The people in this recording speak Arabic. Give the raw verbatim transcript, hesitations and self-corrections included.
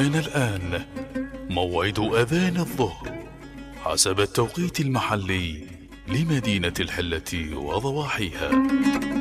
حان الآن موعد أذان الظهر حسب التوقيت المحلي لمدينة الحلة وضواحيها.